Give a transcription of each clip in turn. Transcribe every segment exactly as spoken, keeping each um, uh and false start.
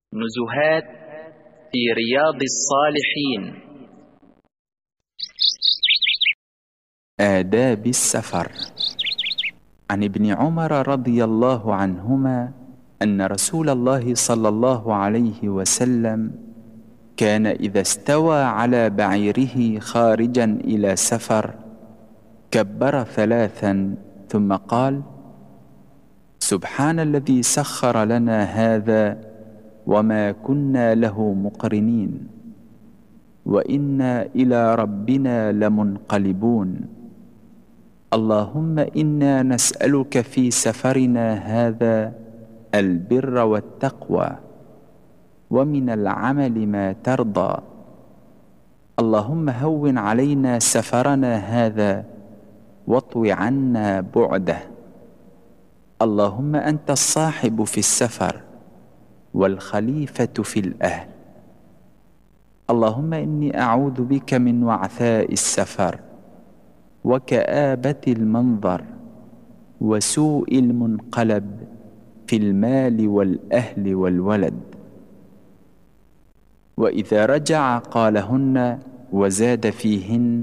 نزهات في رياض الصالحين. آداب السفر. عن ابن عمر رضي الله عنهما أن رسول الله صلى الله عليه وسلم كان إذا استوى على بعيره خارجا إلى سفر كبر ثلاثا ثم قال: سبحان الذي سخر لنا هذا وما كنا له مقرنين وإنا إلى ربنا لمنقلبون. اللهم إنا نسألك في سفرنا هذا البر والتقوى ومن العمل ما ترضى. اللهم هون علينا سفرنا هذا واطو عنا بعده. اللهم أنت الصاحب في السفر والخليفة في الأهل. اللهم إني أعوذ بك من وعثاء السفر وكآبة المنظر وسوء المنقلب في المال والأهل والولد. وإذا رجع قالهن وزاد فيهن: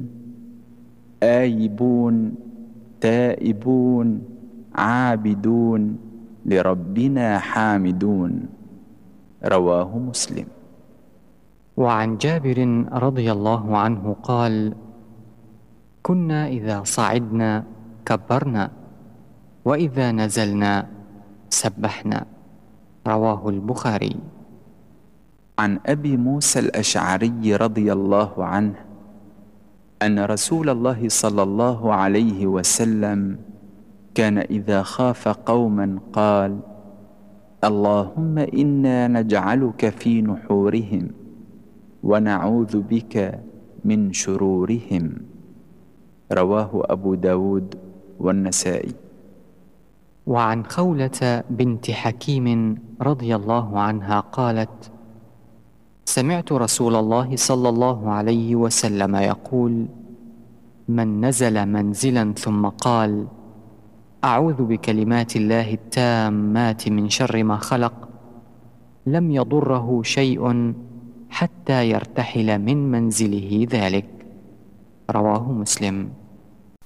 آيبون تائبون عابدون لربنا حامدون. رواه مسلم. وعن جابر رضي الله عنه قال: كنا إذا صعدنا كبرنا وإذا نزلنا سبحنا. رواه البخاري. عن أبي موسى الأشعري رضي الله عنه أن رسول الله صلى الله عليه وسلم كان إذا خاف قوما قال: اللهم إنا نجعلك في نحورهم ونعوذ بك من شرورهم. رواه أبو داود والنسائي. وعن خولة بنت حكيم رضي الله عنها قالت: سمعت رسول الله صلى الله عليه وسلم يقول: من نزل منزلا ثم قال: أعوذ بكلمات الله التامات من شر ما خلق، لم يضره شيء حتى يرتحل من منزله ذلك. رواه مسلم.